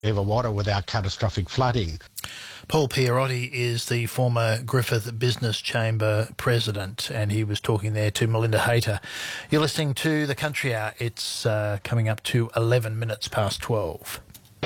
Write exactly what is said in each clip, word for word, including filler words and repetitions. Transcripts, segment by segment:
Ever water without catastrophic flooding. Paul Pierotti is the former Griffith Business Chamber president, and he was talking there to Melinda Hayter. You're listening to The Country Hour. It's uh, coming up to eleven minutes past twelve.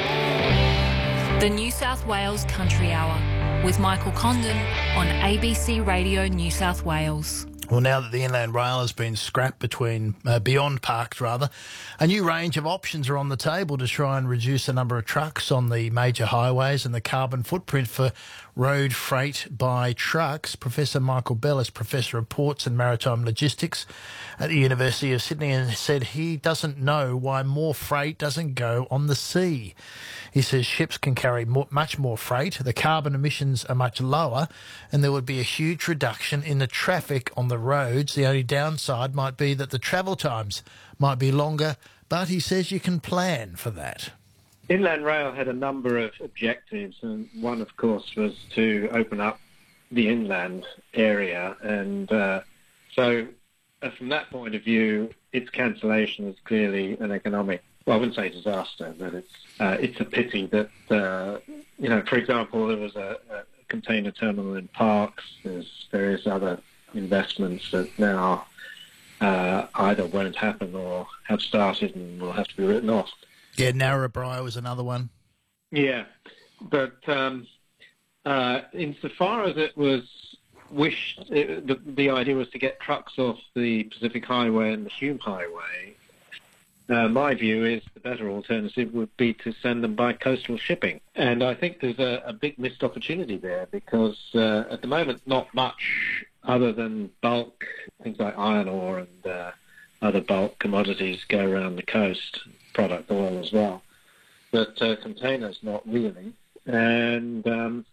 The New South Wales Country Hour with Michael Condon on A B C Radio New South Wales. Well, now that the Inland Rail has been scrapped between, uh, beyond parks rather, a new range of options are on the table to try and reduce the number of trucks on the major highways and the carbon footprint for road freight by trucks. Professor Michael Bell is Professor of Ports and Maritime Logistics at the University of Sydney and said he doesn't know why more freight doesn't go on the sea. He says ships can carry more, much more freight, the carbon emissions are much lower, and there would be a huge reduction in the traffic on the roads. The only downside might be that the travel times might be longer, but he says you can plan for that. Inland Rail had a number of objectives, and one, of course, was to open up the inland area. And uh, so uh, from that point of view, its cancellation is clearly an economic, well, I wouldn't say disaster, but it's uh, it's a pity that, uh, you know, for example, there was a, a container terminal in Parkes. There's various other investments that now uh, either won't happen or have started and will have to be written off. Yeah, Narrabri was another one. Yeah, but um, uh, insofar as it was wished, it, the, the idea was to get trucks off the Pacific Highway and the Hume Highway. Uh, my view is the better alternative would be to send them by coastal shipping. And I think there's a, a big missed opportunity there because uh, at the moment not much other than bulk, things like iron ore and uh, other bulk commodities go around the coast, product oil as well. But uh, containers, not really. And um,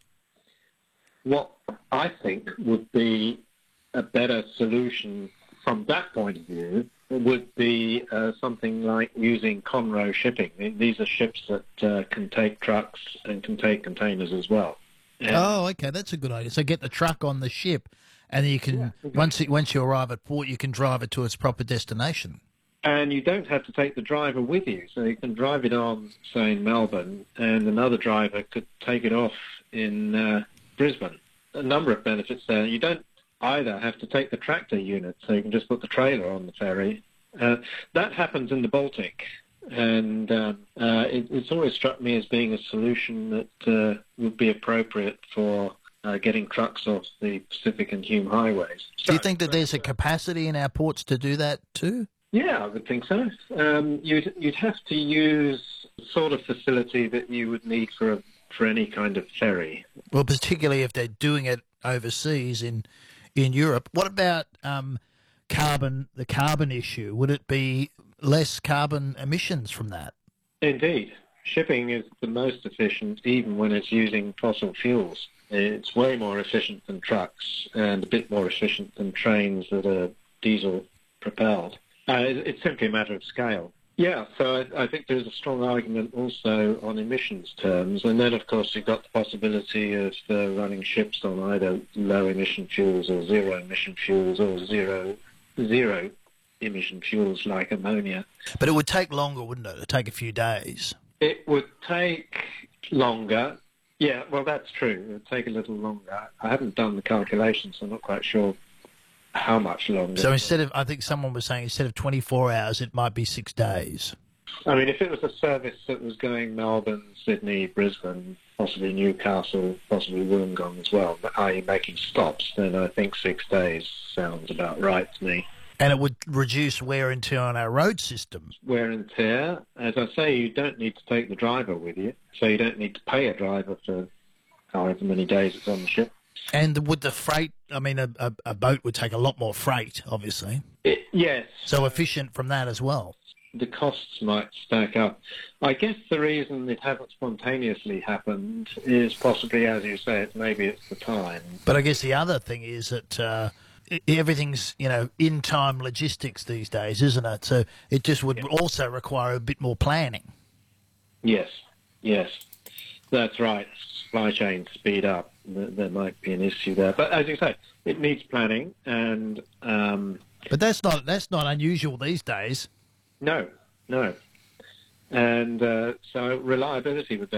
what I think would be a better solution from that point of view would be uh, something like using Conroe shipping. These are ships that uh, can take trucks and can take containers as well. And oh, okay, that's a good idea. So get the truck on the ship, and then you can, yeah, exactly. once it, once you arrive at port, you can drive it to its proper destination. And you don't have to take the driver with you, so you can drive it on, say, in Melbourne, and another driver could take it off in uh, Brisbane. A number of benefits there. You don't either have to take the tractor unit, so you can just put the trailer on the ferry. Uh, that happens in the Baltic, and um, uh, it, it's always struck me as being a solution that uh, would be appropriate for uh, getting trucks off the Pacific and Hume highways. Do you think that there's a capacity in our ports to do that too? Yeah, I would think so. Um, you'd, you'd have to use the sort of facility that you would need for a, for any kind of ferry. Well, particularly if they're doing it overseas in in Europe. What about um, carbon? The carbon issue, would it be less carbon emissions from that? Indeed, shipping is the most efficient, even when it's using fossil fuels. It's way more efficient than trucks, and a bit more efficient than trains that are diesel propelled. Uh, it's simply a matter of scale. Yeah, so I, I think there's a strong argument also on emissions terms. And then, of course, you've got the possibility of uh, running ships on either low-emission fuels or zero-emission fuels or zero, zero-emission fuels like ammonia. But it would take longer, wouldn't it? It would take a few days. It would take longer. Yeah, well, that's true. It would take a little longer. I haven't done the calculations, so I'm not quite sure how much longer. So instead of, I think someone was saying, instead of twenty-four hours, it might be six days. I mean, if it was a service that was going Melbourne, Sydney, Brisbane, possibly Newcastle, possibly Wollongong as well, that is making stops, then I think six days sounds about right to me. And it would reduce wear and tear on our road systems. Wear and tear. As I say, you don't need to take the driver with you, so you don't need to pay a driver for however many days it's on the ship. And would the freight, I mean, a, a, a boat would take a lot more freight, obviously. It, yes. So efficient from that as well. The costs might stack up. I guess the reason it hasn't spontaneously happened is possibly, as you say, it's maybe it's the time. But I guess the other thing is that uh, everything's, you know, in-time logistics these days, isn't it? So it just would yeah. also require a bit more planning. Yes, yes, that's right. Supply chains speed up. There might be an issue there, but as you say, it needs planning, and um, but that's not that's not unusual these days. No, no, and uh, so reliability would